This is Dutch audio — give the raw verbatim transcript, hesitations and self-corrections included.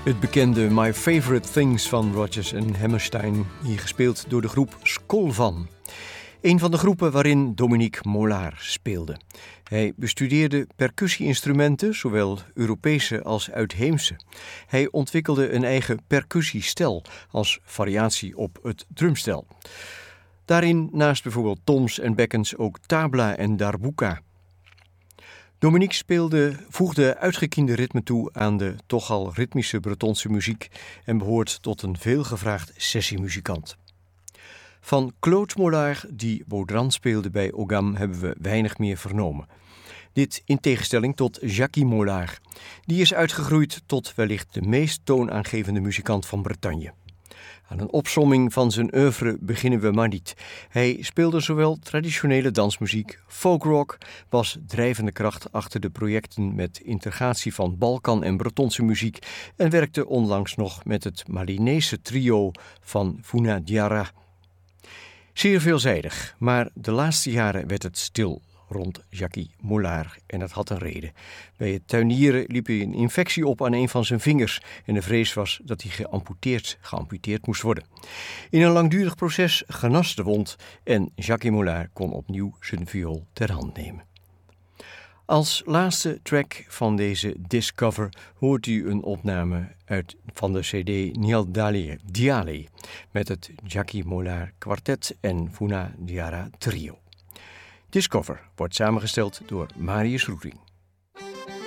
Het bekende My Favorite Things van Rodgers en Hammerstein, hier gespeeld door de groep Skolvan. Een van de groepen waarin Dominique Mollard speelde. Hij bestudeerde percussie-instrumenten, zowel Europese als uitheemse. Hij ontwikkelde een eigen percussiestel als variatie op het drumstel. Daarin naast bijvoorbeeld toms en bekkens ook tabla en darbuka. Dominique speelde, voegde uitgekiende ritme toe aan de toch al ritmische Bretonse muziek en behoort tot een veelgevraagd sessiemuzikant. Van Claude Mollard, die Baudran speelde bij Ogam, hebben we weinig meer vernomen. Dit in tegenstelling tot Jackie Mollard. Die is uitgegroeid tot wellicht de meest toonaangevende muzikant van Bretagne. Aan een opsomming van zijn oeuvre beginnen we maar niet. Hij speelde zowel traditionele dansmuziek, folkrock, was drijvende kracht achter de projecten met integratie van Balkan- en Bretonse muziek en werkte onlangs nog met het Malinese trio van Funa Diarra. Zeer veelzijdig, maar de laatste jaren werd het stil rond Jackie Mollard en dat had een reden. Bij het tuinieren liep hij een infectie op aan een van zijn vingers en de vrees was dat hij geamputeerd, geamputeerd moest worden. In een langdurig proces genas de wond en Jackie Mollard kon opnieuw zijn viool ter hand nemen. Als laatste track van deze Discover hoort u een opname uit, van de cd Nial Diale met het Jackie Mollard kwartet en Funa Diarra trio. Discover wordt samengesteld door Marius Roering.